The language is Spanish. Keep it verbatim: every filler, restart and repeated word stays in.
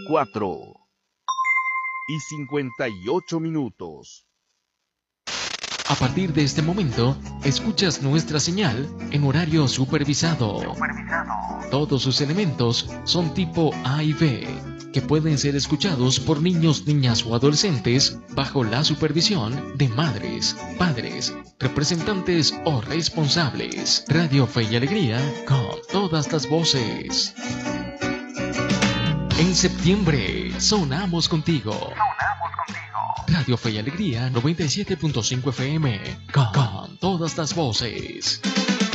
cuatro y cincuenta y ocho minutos. A partir de este momento, escuchas nuestra señal en horario supervisado. Supervisado. Todos sus elementos son tipo A y B, que pueden ser escuchados por niños, niñas o adolescentes bajo la supervisión de madres, padres, representantes o responsables. Radio Fe y Alegría con todas las voces. En septiembre, sonamos contigo. Sonamos contigo. Radio Fe y Alegría noventa y siete punto cinco F M con, con todas las voces.